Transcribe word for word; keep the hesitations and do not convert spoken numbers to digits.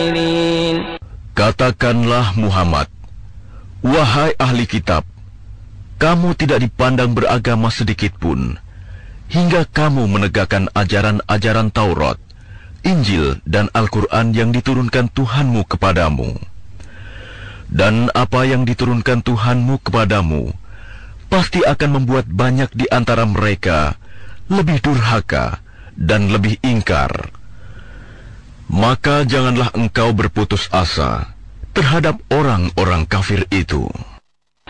الجاهلين. Katakanlah Muhammad, wahai ahli kitab, kamu tidak dipandang beragama sedikit pun, hingga kamu menegakkan ajaran-ajaran Taurat, Injil, dan Al-Quran yang diturunkan Tuhanmu kepadamu. Dan apa yang diturunkan Tuhanmu kepadamu, pasti akan membuat banyak di antara mereka lebih durhaka dan lebih ingkar. Maka janganlah engkau berputus asa terhadap orang-orang kafir itu.